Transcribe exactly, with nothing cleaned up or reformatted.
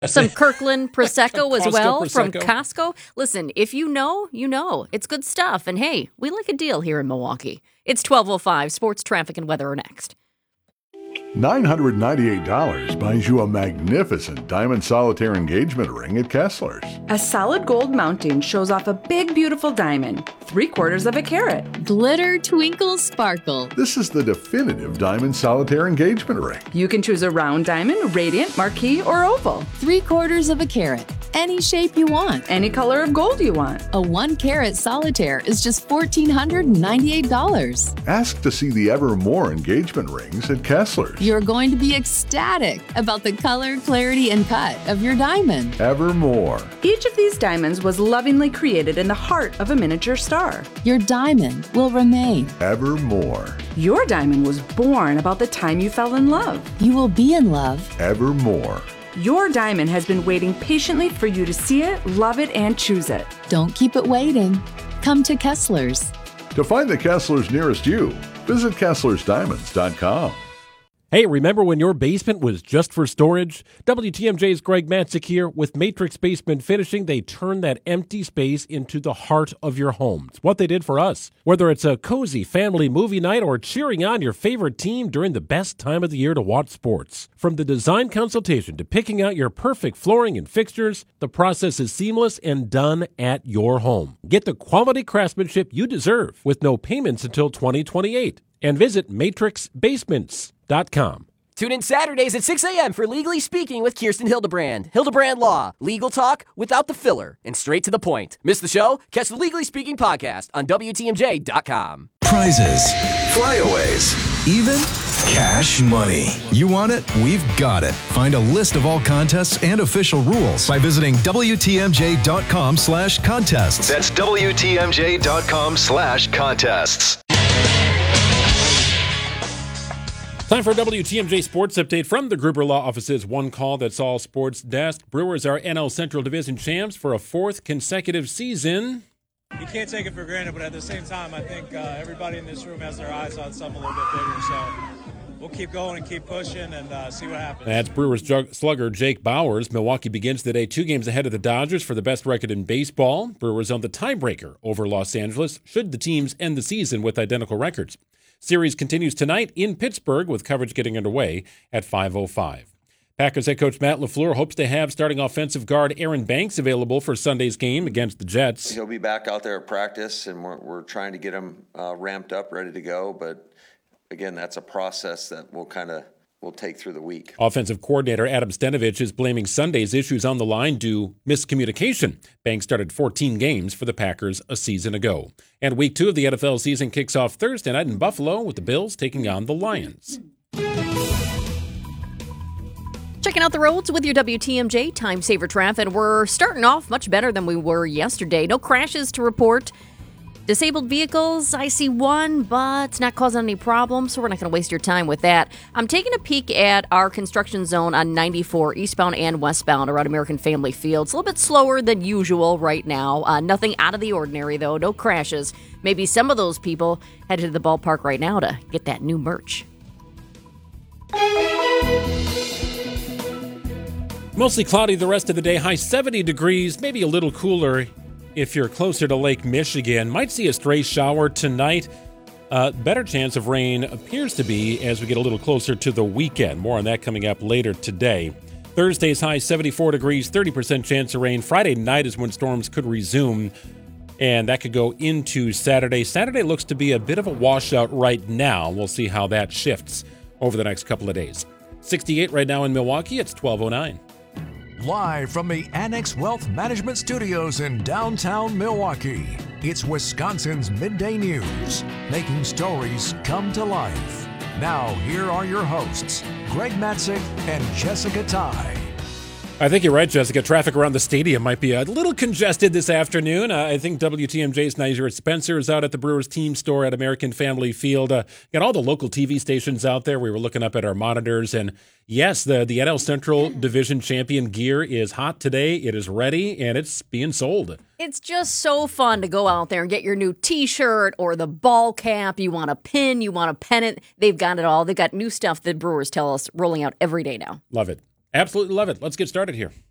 Some Kirkland Prosecco as Costco well Prosecco. from Costco. Listen, if you know, you know. It's good stuff. And hey, we like a deal here in Milwaukee. It's twelve oh five. Sports, traffic, and weather are next. nine hundred ninety-eight dollars buys you a magnificent diamond solitaire engagement ring at Kessler's. A solid gold mounting shows off a big, beautiful diamond, three quarters of a carat. Glitter, twinkle, sparkle. This is the definitive diamond solitaire engagement ring. You can choose a round diamond, radiant, marquise, or oval. Three quarters of a carat. Any shape you want. Any color of gold you want. A one carat solitaire is just one thousand four hundred ninety-eight dollars. Ask to see the Evermore engagement rings at Kessler's. You're going to be ecstatic about the color, clarity, and cut of your diamond. Evermore. Each of these diamonds was lovingly created in the heart of a miniature star. Your diamond will remain. Evermore. Your diamond was born about the time you fell in love. You will be in love. Evermore. Your diamond has been waiting patiently for you to see it, love it, and choose it. Don't keep it waiting. Come to Kessler's. To find the Kessler's nearest you, visit Kesslers Diamonds dot com. Hey, remember when your basement was just for storage? W T M J's Greg Matzik here. With Matrix Basement Finishing, they turn that empty space into the heart of your home. It's what they did for us. Whether it's a cozy family movie night or cheering on your favorite team during the best time of the year to watch sports. From the design consultation to picking out your perfect flooring and fixtures, the process is seamless and done at your home. Get the quality craftsmanship you deserve with no payments until twenty twenty-eight. And visit matrix basements dot com. Tune in Saturdays at six a.m. for Legally Speaking with Kirsten Hildebrand. Hildebrand Law. Legal talk without the filler and straight to the point. Miss the show? Catch the Legally Speaking podcast on W T M J dot com. Prizes, flyaways, even cash money. You want it? We've got it. Find a list of all contests and official rules by visiting W T M J dot com slash contests. That's W T M J dot com slash contests. Time for a W T M J Sports Update from the Gruber Law Office's One Call That's All Sports Desk. Brewers are N L Central Division champs for a fourth consecutive season. You can't take it for granted, but at the same time, I think uh, everybody in this room has their eyes on something a little bit bigger. So we'll keep going and keep pushing and uh, see what happens. That's Brewers jug- slugger Jake Bauers. Milwaukee begins the day two games ahead of the Dodgers for the best record in baseball. Brewers on the tiebreaker over Los Angeles, should the teams end the season with identical records. Series continues tonight in Pittsburgh with coverage getting underway at five oh five. Packers head coach Matt LaFleur hopes to have starting offensive guard Aaron Banks available for Sunday's game against the Jets. He'll be back out there at practice, and we're, we're trying to get him uh, ramped up, ready to go. But, again, that's a process that we'll kind of we'll take through the week. Offensive coordinator Adam Stenovich is blaming Sunday's issues on the line due miscommunication. Banks started fourteen games for the Packers a season ago. And week two of the N F L season kicks off Thursday night in Buffalo with the Bills taking on the Lions. Checking out the roads with your W T M J Time Saver Traffic. We're starting off much better than we were yesterday. No crashes to report. Disabled vehicles, I see one, but it's not causing any problems, so we're not going to waste your time with that. I'm taking a peek at our construction zone on ninety-four, eastbound and westbound around American Family Field. It's a little bit slower than usual right now. Uh, nothing out of the ordinary, though. No crashes. Maybe some of those people headed to the ballpark right now to get that new merch. Mostly cloudy the rest of the day, high seventy degrees, maybe a little cooler if you're closer to Lake Michigan. Might see a stray shower tonight. Uh, better chance of rain appears to be as we get a little closer to the weekend. More on that coming up later today. Thursday's high seventy-four degrees, thirty percent chance of rain. Friday night is when storms could resume, and that could go into Saturday. Saturday looks to be a bit of a washout right now. We'll see how that shifts over the next couple of days. sixty-eight right now in Milwaukee. It's twelve oh nine. Live from the Annex Wealth Management Studios in downtown Milwaukee, it's Wisconsin's Midday News, making stories come to life. Now, here are your hosts, Greg Matzik and Jessica Ty. I think you're right, Jessica. Traffic around the stadium might be a little congested this afternoon. Uh, I think W T M J's Nizer Spencer is out at the Brewers team store at American Family Field. Uh, got all the local T V stations out there. We were looking up at our monitors, and yes, the, the N L Central Division champion gear is hot today. It is ready, and it's being sold. It's just so fun to go out there and get your new T-shirt or the ball cap. You want a pin, you want a pennant. They've got it all. They've got new stuff that Brewers tell us rolling out every day now. Love it. Absolutely love it. Let's get started here.